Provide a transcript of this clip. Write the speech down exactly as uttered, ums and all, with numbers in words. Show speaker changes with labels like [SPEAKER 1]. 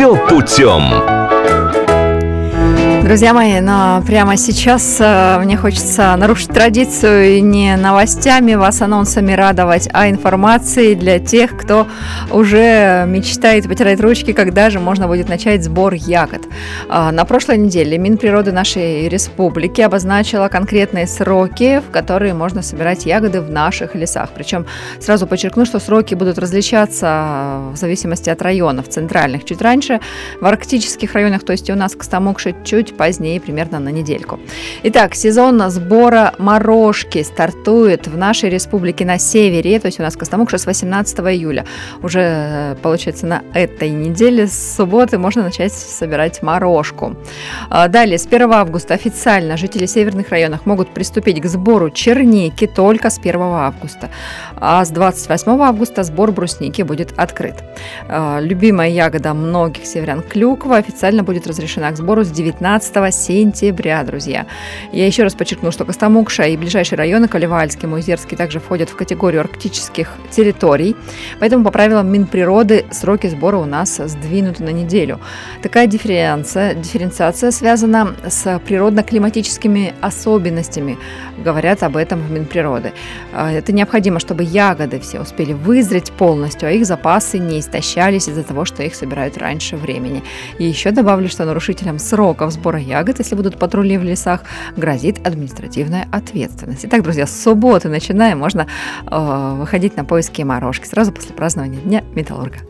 [SPEAKER 1] Все путем.
[SPEAKER 2] Друзья мои, но прямо сейчас э, мне хочется нарушить традицию и не новостями вас, анонсами радовать, а информацией для тех, кто уже мечтает, потирает ручки, когда же можно будет начать сбор ягод. Э, на прошлой неделе Минприроды нашей республики обозначила конкретные сроки, в которые можно собирать ягоды в наших лесах. Причем сразу подчеркну, что сроки будут различаться в зависимости от районов. Центральных чуть раньше, в арктических районах, то есть у нас Костомукша, чуть позднее, примерно на недельку. Итак, сезон сбора морожки стартует в нашей республике на севере, то есть у нас Костомукша с восемнадцатого июля. Уже, получается, на этой неделе с субботы можно начать собирать морожку. Далее, с первого августа официально жители северных районов могут приступить к сбору черники только с первого августа, а с двадцать восьмого августа сбор брусники будет открыт. Любимая ягода многих северян клюква официально будет разрешена к сбору с девятнадцатого сентября, друзья. Я еще раз подчеркну, что Костомукша и ближайшие районы, Калевальский, Муйзерский, также входят в категорию арктических территорий, поэтому по правилам Минприроды сроки сбора у нас сдвинуты на неделю. Такая дифференция, дифференциация связана с природно-климатическими особенностями, говорят об этом в Минприроды. Это необходимо, чтобы ягоды все успели вызреть полностью, а их запасы не истощались из-за того, что их собирают раньше времени. И еще добавлю, что нарушителям сроков сбора ягод, если будут патрули в лесах, грозит административная ответственность. Итак, друзья, с субботы начинаем, можно э, выходить на поиски морожки сразу после празднования Дня металлурга.